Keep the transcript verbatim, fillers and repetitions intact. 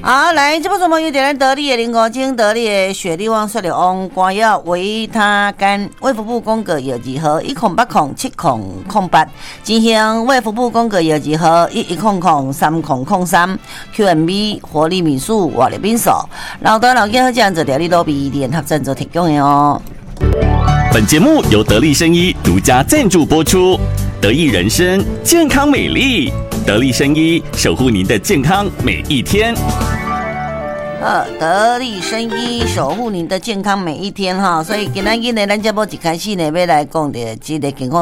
好，来，这部什么有点得力的零五精得力的雪利旺水流翁光药维他干，卫福部公告药剂号一空八空七空空八，进行卫福部公告药剂号一一空空三空空三 Q M B 活力米素活力冰素，老多老健好酱做调理都比联合赞助提供的哦。 本节目由得力生医独家赞助播出，得意人生健康美丽，得力生医守护您的健康每一天。 呃，得力生医守护您的健康每一天哈，所以今天呢，咱节目一开始呢，要来讲的这个健康。